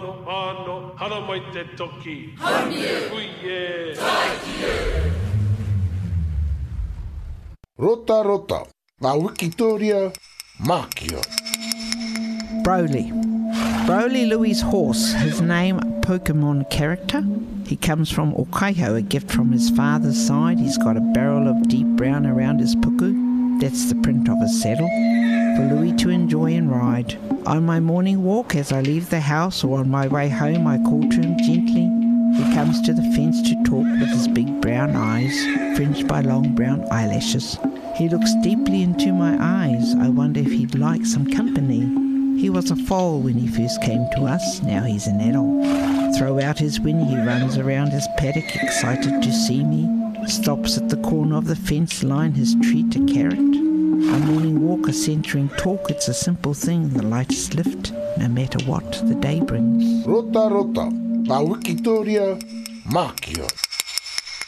ano, hara mai te toki. Uie. Rota rota, ngā Wikitoria, Mākia. Broly. Broly Louis' horse, his name Pokemon character. He comes from Okaiho, a gift from his father's side. He's got a barrel of deep brown around his puku. That's the print of his saddle, for Louis to enjoy and ride. On my morning walk, as I leave the house or on my way home, I call to him gently. He comes to the fence to talk with his big brown eyes, fringed by long brown eyelashes. He looks deeply into my eyes. I wonder if he'd like some company. He was a foal when he first came to us, now he's an adult. Throw out his whinny, he runs around his paddock, excited to see me. Stops at the corner of the fence line, his treat a carrot. A morning walk, a centering talk, it's a simple thing, the lightest lift, no matter what the day brings. Rota rota, ngā Wikitoria, Mākia.